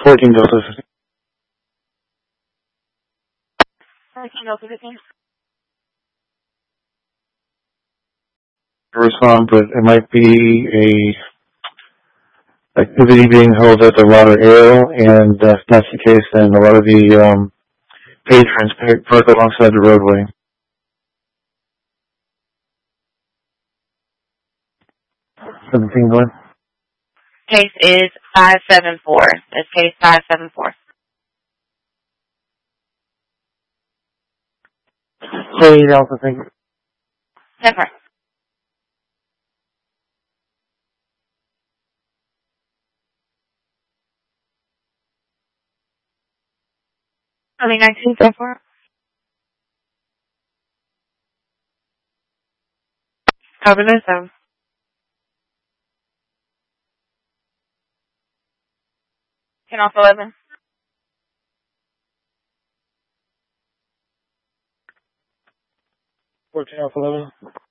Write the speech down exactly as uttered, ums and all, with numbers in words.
fourteen Delta fifteen. fourteen Delta fifteen. Respond, but it might be a activity being held at the Lauder Arrow, and uh, if that's the case, then a lot of the um, patrons park alongside the roadway. seventeen one. Case is five seven four. That's case five seven four. Hey, Delta, thank you. Never. I mean, nineteen seven four. Copy this, um. ten off eleven. fourteen off eleven.